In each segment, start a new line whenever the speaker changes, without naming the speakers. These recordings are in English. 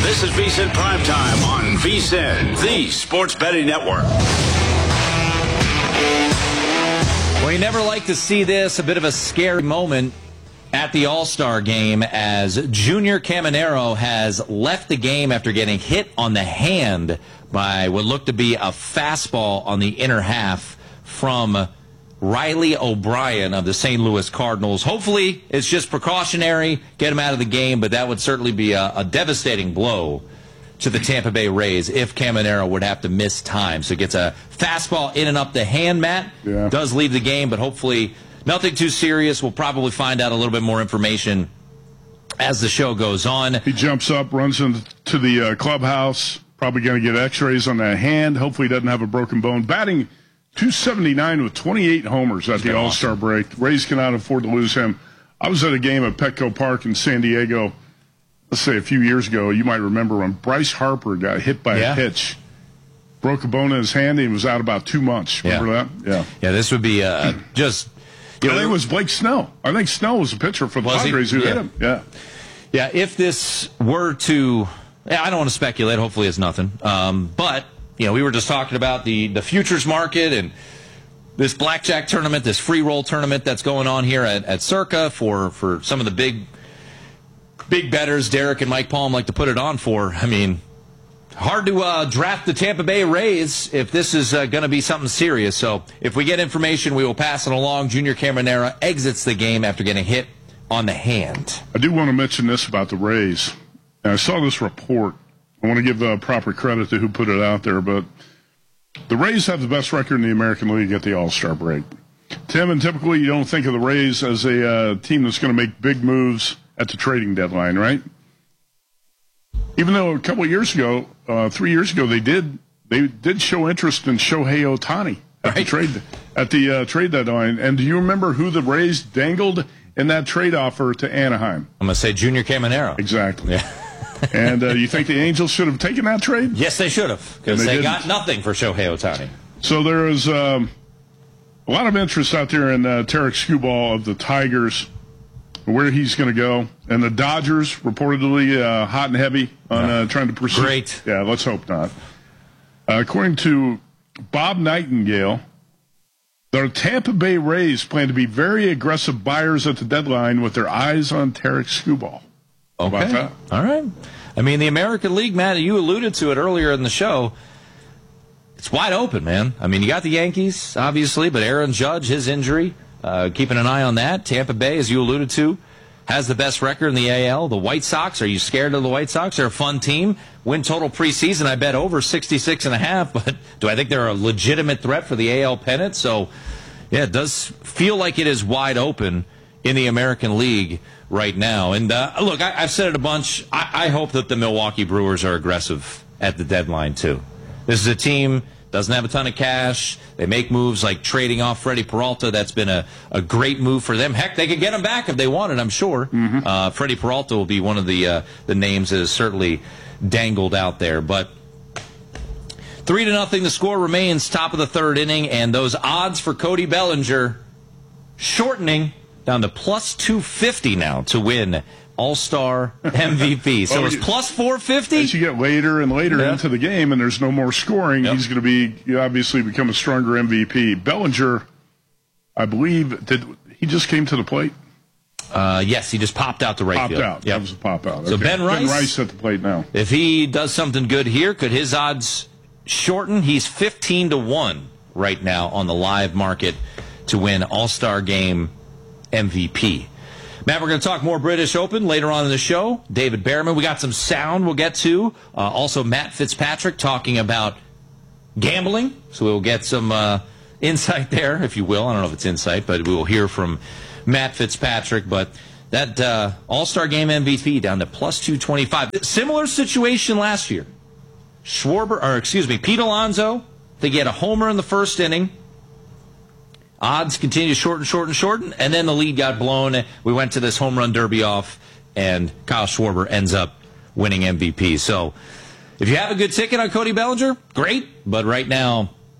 This is VSiN Primetime on VSiN, the sports betting network.
Well, you never like to see this, a bit of a scary moment at the All-Star game as Junior Caminero has left the game after getting hit on the hand by what looked to be a fastball on the inner half from Riley O'Brien of the St. Louis Cardinals. Hopefully, it's just precautionary, get him out of the game, but that would certainly be a devastating blow to the Tampa Bay Rays if Caminero would have to miss time. So gets a fastball in and up the hand, Matt.
Yeah. Does
leave the game, but hopefully nothing too serious. We'll probably find out a little bit more information as the show goes on.
He jumps up, runs into the clubhouse, probably going to get x-rays on that hand. Hopefully he doesn't have a broken bone. Batting .279 with 28 homers at the All-Star break. Rays cannot afford to lose him. I was at a game at Petco Park in San Diego, let's say a few years ago. You might remember when Bryce Harper got hit by a pitch. Broke a bone in his hand, and he was out about 2 months. Remember that? Yeah.
Yeah, this would be just...
I think it was Blake Snell. I think Snell was a pitcher for the Padres who hit him. Yeah.
Yeah, if this were to... I don't want to speculate. Hopefully it's nothing. But, we were just talking about the futures market and this blackjack tournament, this free roll tournament that's going on here at Circa for some of the big bettors Derek and Mike Palm like to put it on for. I mean, hard to draft the Tampa Bay Rays if this is going to be something serious. So if we get information, we will pass it along. Junior Caminero exits the game after getting hit on the hand.
I do want to mention this about the Rays. And I saw this report. I want to give proper credit to who put it out there, but the Rays have the best record in the American League at the All-Star break. Tim, and typically you don't think of the Rays as a team that's going to make big moves at the trading deadline, right? Even though a couple of years ago, 3 years ago, they did show interest in Shohei Ohtani at the trade deadline. And do you remember who the Rays dangled in that trade offer to Anaheim?
I'm going to say Junior Caminero.
Exactly. Yeah. And you think the Angels should have taken that trade?
Yes, they should have, because they got nothing for Shohei Ohtani.
So there is a lot of interest out there in Tarek Skubal of the Tigers, where he's going to go. And the Dodgers reportedly hot and heavy on trying to pursue.
Great.
Yeah, let's hope not. According to Bob Nightingale, the Tampa Bay Rays plan to be very aggressive buyers at the deadline with their eyes on Tarek Skubal.
Okay.
How about that?
All right. I mean, the American League, Matt, you alluded to it earlier in the show. It's wide open, man. I mean, you got the Yankees, obviously, but Aaron Judge, his injury, keeping an eye on that. Tampa Bay, as you alluded to, has the best record in the AL. The White Sox, are you scared of the White Sox? They're a fun team. Win total preseason, I bet over 66.5, but do I think they're a legitimate threat for the AL pennant? So, yeah, it does feel like it is wide open in the American League right now. And look, I've said it a bunch. I hope that the Milwaukee Brewers are aggressive at the deadline, too. This is a team, doesn't have a ton of cash. They make moves like trading off Freddie Peralta. That's been a great move for them. Heck, they could get him back if they wanted, I'm sure. Mm-hmm. Freddie Peralta will be one of the names that is certainly dangled out there. But 3-0, the score remains, top of the third inning, and those odds for Cody Bellinger shortening down to plus 250 now to win All-Star MVP. So it's plus 450.
As you get later and later into the game and there's no more scoring, he's going to obviously become a stronger MVP. Bellinger, I believe, he just came to the plate?
Yes, he just popped out to right field.
Popped out. That was a pop out.
So
okay.
Ben
Rice at the plate now.
If he does something good here, could his odds shorten? He's 15-1 right now on the live market to win All-Star Game MVP. Matt, we're going to talk more British Open later on in the show. David Behrman, we got some sound we'll get to. Also, Matt Fitzpatrick talking about gambling. So we'll get some insight there, if you will. I don't know if it's insight, but we will hear from Matt Fitzpatrick. But that All-Star Game MVP down to plus 225. Similar situation last year. Pete Alonso, they get a homer in the first inning. Odds continue to shorten, and then the lead got blown. We went to this home run derby off, and Kyle Schwarber ends up winning MVP. So if you have a good ticket on Cody Bellinger, great. But right now,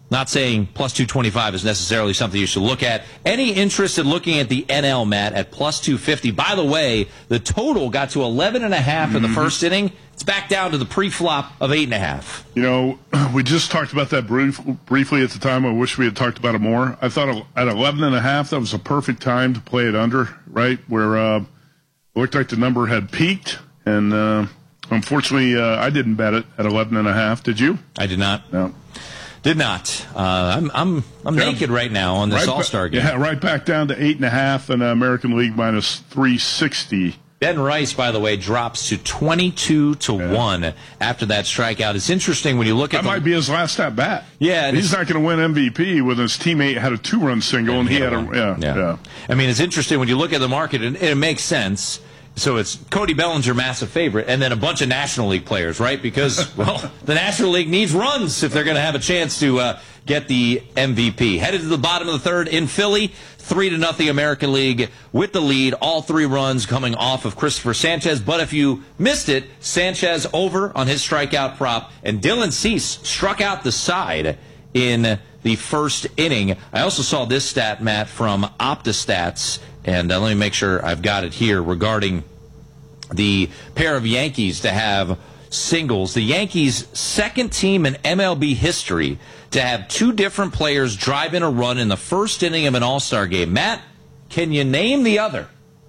Not saying plus 225 is necessarily something you should look at. Any interest in looking at the NL, Matt, at plus 250? By the way, the total got to 11.5 in the first inning. It's back down to the pre-flop of 8.5.
You know, we just talked about that briefly at the time. I wish we had talked about it more. I thought at 11.5, that was a perfect time to play it under, right? Where it looked like the number had peaked. And unfortunately, I didn't bet it at 11.5. Did you?
I did not.
No.
Did not. I'm naked right now on this All-Star game.
Yeah, right back down to 8.5 and American League minus 360.
Ben Rice, by the way, drops to 22-1 after that strikeout. It's interesting when you look at
that might be his last at bat.
Yeah, and
he's not going to win MVP when his teammate had a 2-run single and he had a
I mean, it's interesting when you look at the market, and it makes sense. So it's Cody Bellinger, massive favorite, and then a bunch of National League players, right? Because, well, the National League needs runs if they're going to have a chance to get the MVP. Headed to the bottom of the third in Philly, 3-0 American League with the lead. All 3 runs coming off of Christopher Sanchez. But if you missed it, Sanchez over on his strikeout prop, and Dylan Cease struck out the side in the first inning. I also saw this stat, Matt, from OptaStats, and let me make sure I've got it here regarding the pair of Yankees to have singles. The Yankees' second team in MLB history to have 2 different players drive in a run in the first inning of an All-Star game. Matt, can you name the other?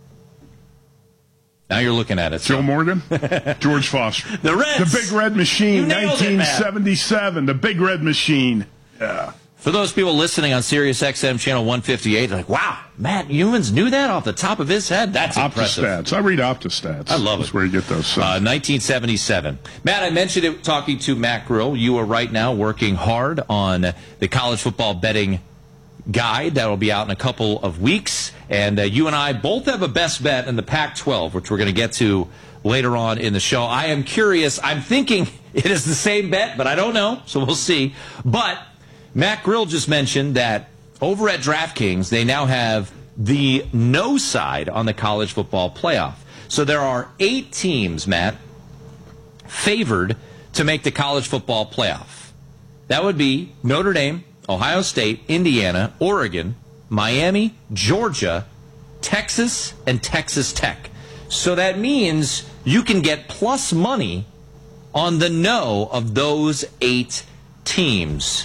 Now you're looking at it.
Joe Morgan? George Foster.
The Reds.
The Big Red Machine, 1977. The Big Red Machine. Yeah.
For those people listening on Sirius XM channel 158, they're like, wow, Matt Youmans knew that off the top of his head? That's impressive.
OptaStats. I read OptaStats.
I love it.
That's where you get those.
1977. Matt, I mentioned it talking to Matt Grill. You are right now working hard on the college football betting guide that will be out in a couple of weeks. And you and I both have a best bet in the Pac-12, which we're going to get to later on in the show. I am curious. I'm thinking it is the same bet, but I don't know, so we'll see. But Matt Grill just mentioned that over at DraftKings, they now have the no side on the college football playoff. So there are 8 teams, Matt, favored to make the college football playoff. That would be Notre Dame, Ohio State, Indiana, Oregon, Miami, Georgia, Texas, and Texas Tech. So that means you can get plus money on the no of those 8 teams.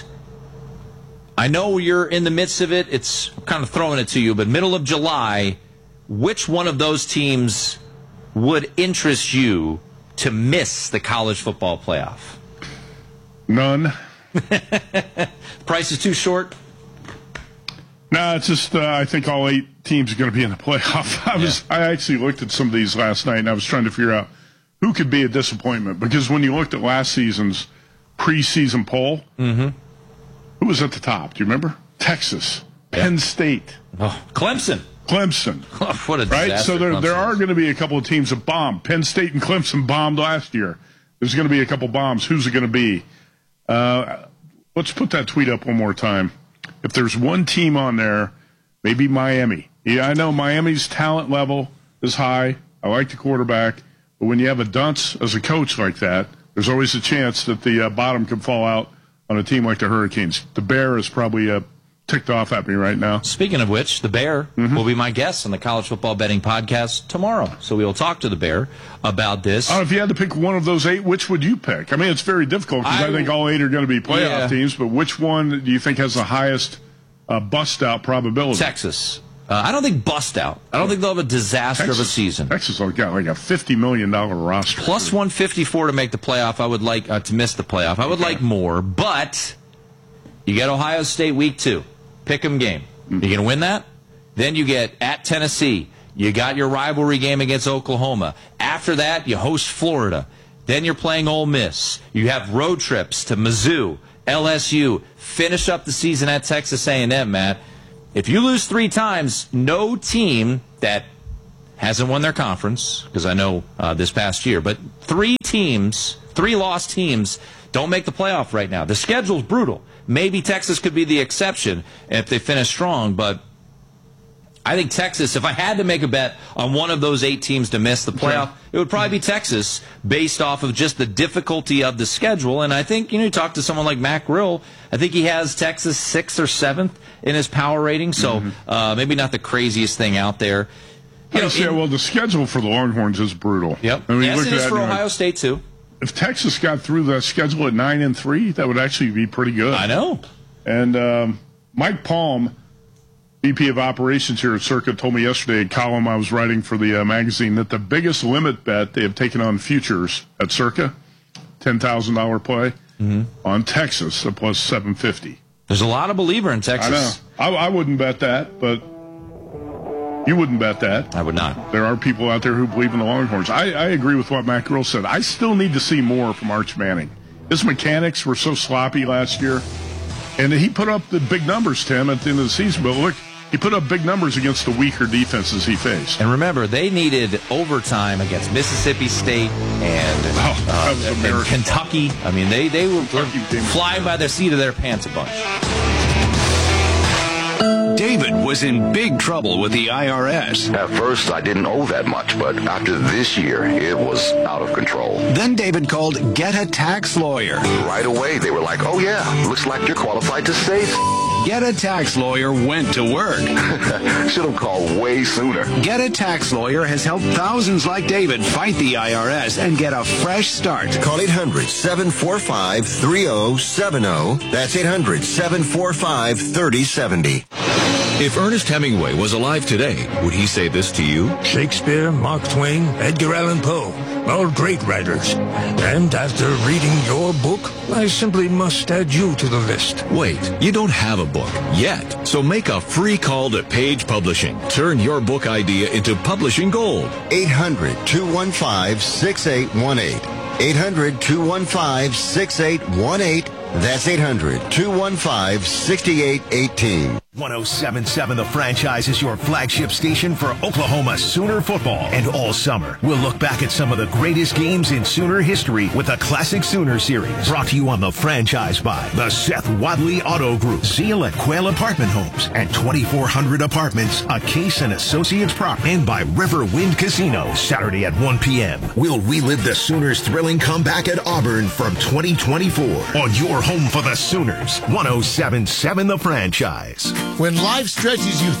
I know you're in the midst of it. It's kind of throwing it to you, but middle of July, which one of those teams would interest you to miss the college football playoff?
None.
Price is too short?
No, it's just I think all 8 teams are going to be in the playoff. I actually looked at some of these last night, and I was trying to figure out who could be a disappointment. Because when you looked at last season's preseason poll, who was at the top? Do you remember? Texas, Penn State,
Clemson.
What
a disaster.
Right? So there are going to be a couple of teams that bomb. Penn State and Clemson bombed last year. There's going to be a couple bombs. Who's it going to be? Let's put that tweet up one more time. If there's one team on there, maybe Miami. Yeah, I know Miami's talent level is high. I like the quarterback. But when you have a dunce as a coach like that, there's always a chance that the bottom can fall out on a team like the Hurricanes. The Bear is probably ticked off at me right now.
Speaking of which, the Bear will be my guest on the College Football Betting Podcast tomorrow. So we will talk to the Bear about this.
If you had to pick one of those 8, which would you pick? I mean, it's very difficult because I think all 8 are going to be playoff teams, but which one do you think has the highest bust-out probability?
Texas. I don't think bust-out. I don't think they'll have a disaster of a season.
Texas has got like a $50 million roster.
Plus 154 to make the playoff. I would like to miss the playoff. I would like more, but you get Ohio State week 2. Pick'em game. You going to win that? Then you get at Tennessee. You got your rivalry game against Oklahoma. After that, you host Florida. Then you're playing Ole Miss. You have road trips to Mizzou, LSU. Finish up the season at Texas A&M, Matt. If you lose 3 times, no team that hasn't won their conference, because I know this past year, but 3 lost teams don't make the playoff right now. The schedule's brutal. Maybe Texas could be the exception if they finish strong, but I think Texas, if I had to make a bet on one of those 8 teams to miss the playoff, it would probably be Texas based off of just the difficulty of the schedule. And I think, you talk to someone like Matt Grill, I think he has Texas 6th or 7th in his power rating. So maybe not the craziest thing out there.
Well, the schedule for the Longhorns is brutal.
Yep. Yes, it is for Ohio State, too.
If Texas got through the schedule at 9-3, that would actually be pretty good.
I know.
And Mike Palm, VP of Operations here at Circa, told me yesterday, a column I was writing for the magazine, that the biggest limit bet they have taken on futures at Circa, $10,000 play, on Texas, a plus 750.
There's a lot of believer in Texas.
I know. I wouldn't bet that, but you wouldn't bet that.
I would not.
There are people out there who believe in the Longhorns. I agree with what Matt Grill said. I still need to see more from Arch Manning. His mechanics were so sloppy last year. And he put up the big numbers, Tim, at the end of the season. But look, he put up big numbers against the weaker defenses he faced.
And remember, they needed overtime against Mississippi State and Kentucky. I mean, they were flying by the seat of their pants a bunch.
David was in big trouble with the IRS.
At first, I didn't owe that much, but after this year, it was out of control.
Then David called Get a Tax Lawyer.
Right away, they were like, oh yeah, looks like you're qualified to save.
Get a Tax Lawyer went to work.
Should have called way sooner.
Get a Tax Lawyer has helped thousands like David fight the IRS and get a fresh start.
Call 800-745-3070. That's 800-745-3070.
If Ernest Hemingway was alive today, would he say this to you?
Shakespeare, Mark Twain, Edgar Allan Poe, all great writers. And after reading your book, I simply must add you to the list.
Wait, you don't have a book yet. So make a free call to Page Publishing. Turn your book idea into publishing gold.
800-215-6818. 800-215-6818. That's 800-215-6818.
107.7 The Franchise is your flagship station for Oklahoma Sooner football. And all summer, we'll look back at some of the greatest games in Sooner history with the Classic Sooner Series. Brought to you on The Franchise by the Seth Wadley Auto Group, Zeal at Quail Apartment Homes, and 2400 Apartments, a Case and Associates property. And by Riverwind Casino, Saturday at 1 p.m. We'll relive the Sooners' thrilling comeback at Auburn from 2024 on your home for the Sooners. 107.7 The Franchise.
When life stretches you